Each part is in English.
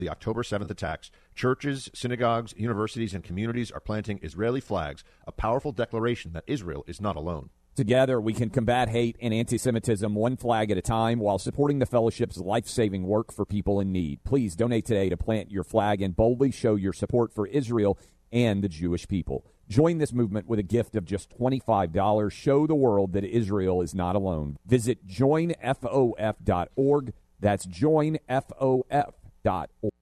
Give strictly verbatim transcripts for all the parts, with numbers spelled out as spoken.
the October seventh attacks. Churches, synagogues, universities, and communities are planting Israeli flags, a powerful declaration that Israel is not alone. Together, we can combat hate and anti-Semitism one flag at a time while supporting the Fellowship's life-saving work for people in need. Please donate today to plant your flag and boldly show your support for Israel and the Jewish people. Join this movement with a gift of just twenty-five dollars. Show the world that Israel is not alone. Visit join f o f dot org. That's join f o f dot org.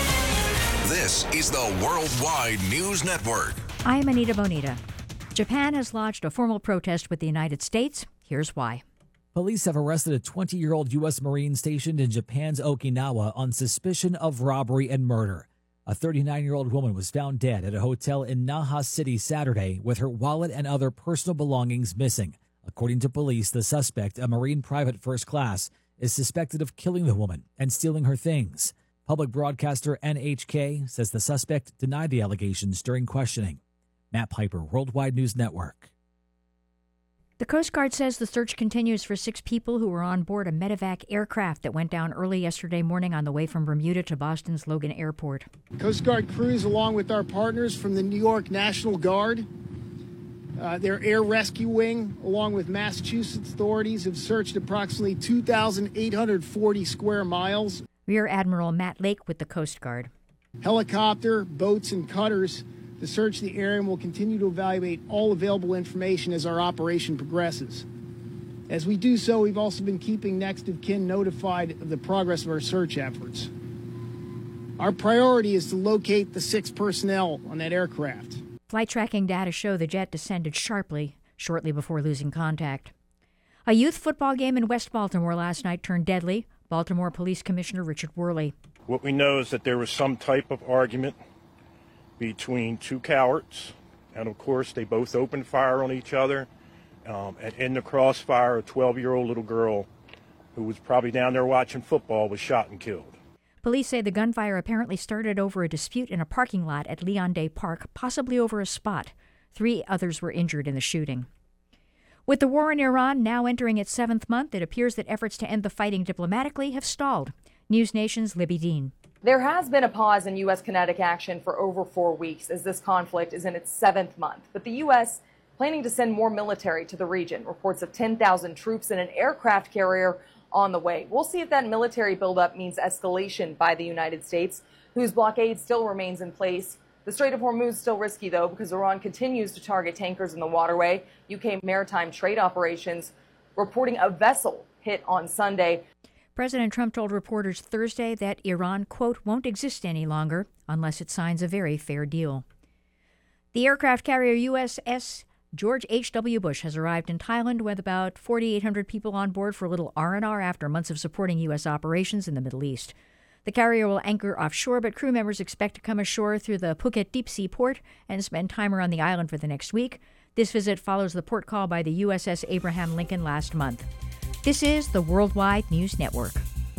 This is the Worldwide News Network. I am Anita Bonita. Japan has lodged a formal protest with the United States. Here's why. Police have arrested a twenty-year-old U S Marine stationed in Japan's Okinawa on suspicion of robbery and murder. A thirty-nine-year-old woman was found dead at a hotel in Naha City Saturday with her wallet and other personal belongings missing. According to police, the suspect, a Marine private first class, is suspected of killing the woman and stealing her things. Public broadcaster N H K says the suspect denied the allegations during questioning. Matt Piper, Worldwide News Network. The Coast Guard says the search continues for six people who were on board a medevac aircraft that went down early yesterday morning on the way from Bermuda to Boston's Logan Airport. Coast Guard crews, along with our partners from the New York National Guard, uh, their air rescue wing, along with Massachusetts authorities, have searched approximately two thousand eight hundred forty square miles. Rear Admiral Matt Lake with the Coast Guard. Helicopter, boats, and cutters to search the area, and will continue to evaluate all available information as our operation progresses. As we do so, we've also been keeping next of kin notified of the progress of our search efforts. Our priority is to locate the six personnel on that aircraft. Flight tracking data show the jet descended sharply shortly before losing contact. A youth football game in West Baltimore last night turned deadly. Baltimore Police Commissioner Richard Worley. What we know is that there was some type of argument between two cowards, and of course they both opened fire on each other. Um, and in the crossfire, a twelve-year-old little girl who was probably down there watching football was shot and killed. Police say the gunfire apparently started over a dispute in a parking lot at Leon Day Park, possibly over a spot. Three others were injured in the shooting. With the war in Iran now entering its seventh month, it appears that efforts to end the fighting diplomatically have stalled. News Nation's Libby Dean. There has been a pause in U S kinetic action for over four weeks as this conflict is in its seventh month. But the U S planning to send more military to the region. Reports of ten thousand troops and an aircraft carrier on the way. We'll see if that military buildup means escalation by the United States, whose blockade still remains in place. The Strait of Hormuz is still risky, though, because Iran continues to target tankers in the waterway. U K maritime trade operations reporting a vessel hit on Sunday. President Trump told reporters Thursday that Iran, quote, won't exist any longer unless it signs a very fair deal. The aircraft carrier U S S George H W. Bush has arrived in Thailand with about forty-eight hundred people on board for a little R and R after months of supporting U S operations in the Middle East. The carrier will anchor offshore, but crew members expect to come ashore through the Phuket Deep Sea Port and spend time around the island for the next week. This visit follows the port call by the U S S Abraham Lincoln last month. This is the Worldwide News Network.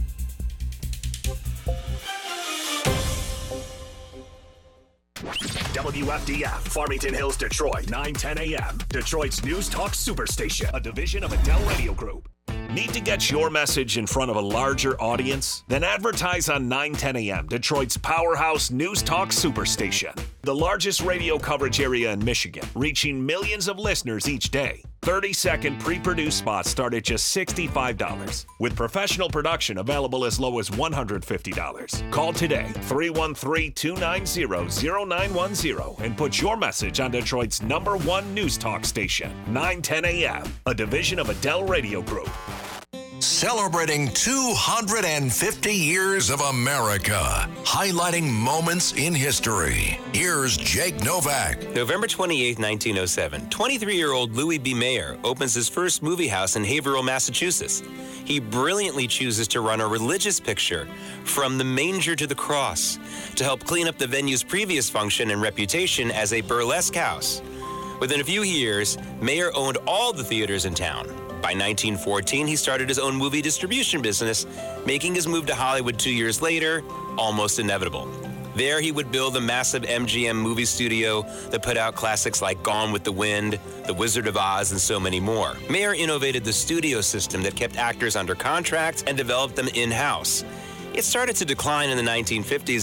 W F D F, Farmington Hills, Detroit, nine ten a.m. Detroit's News Talk Superstation, a division of Adele Radio Group. Need to get your message in front of a larger audience? Then advertise on nine ten a.m., Detroit's powerhouse News Talk Superstation. The largest radio coverage area in Michigan, reaching millions of listeners each day. thirty-second pre-produced spots start at just sixty-five dollars, with professional production available as low as one hundred fifty dollars. Call today, three one three, two nine zero, zero nine one zero, and put your message on Detroit's number one news talk station, nine ten a.m., a division of Adele Radio Group. Celebrating two hundred fifty years of America, highlighting moments in history. Here's Jake Novak. November twenty-eighth, nineteen oh seven, twenty-three-year-old Louis B. Mayer opens his first movie house in Haverhill, Massachusetts. He brilliantly chooses to run a religious picture, From the Manger to the Cross, to help clean up the venue's previous function and reputation as a burlesque house. Within a few years, Mayer owned all the theaters in town. By nineteen fourteen, he started his own movie distribution business, making his move to Hollywood two years later almost inevitable. There, he would build a massive M G M movie studio that put out classics like Gone with the Wind, The Wizard of Oz, and so many more. Mayer innovated the studio system that kept actors under contract and developed them in-house. It started to decline in the nineteen fifties